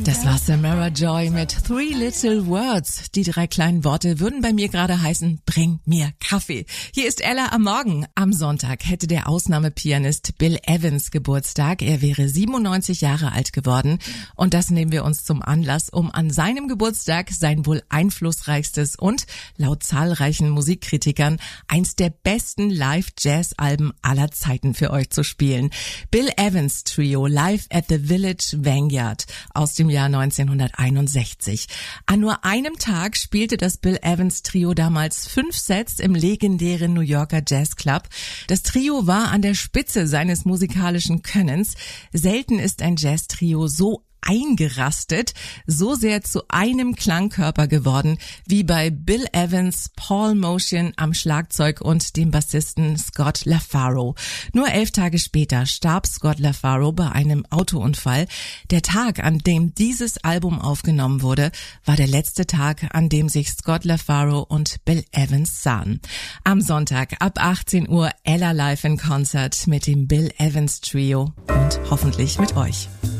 Das war Samara Joy mit Three Little Words. Die 3 kleinen Worte würden bei mir gerade heißen, bring mir Kaffee. Hier ist Ella am Morgen. Am Sonntag hätte der Ausnahmepianist Bill Evans Geburtstag. Er wäre 97 Jahre alt geworden. Und das nehmen wir uns zum Anlass, um an seinem Geburtstag sein wohl einflussreichstes und laut zahlreichen Musikkritikern eins der besten Live-Jazz-Alben aller Zeiten für euch zu spielen. Bill Evans Trio Live at the Village Vanguard aus dem Jahr 1961. An nur einem Tag spielte das Bill Evans Trio damals 5 Sets im legendären New Yorker Jazz Club. Das Trio war an der Spitze seines musikalischen Könnens. Selten ist ein Jazz-Trio so eingerastet, so sehr zu einem Klangkörper geworden, wie bei Bill Evans, Paul Motian am Schlagzeug und dem Bassisten Scott LaFaro. Nur 11 Tage später starb Scott LaFaro bei einem Autounfall. Der Tag, an dem dieses Album aufgenommen wurde, war der letzte Tag, an dem sich Scott LaFaro und Bill Evans sahen. Am Sonntag ab 18 Uhr Ella live in Concert mit dem Bill Evans Trio und hoffentlich mit euch.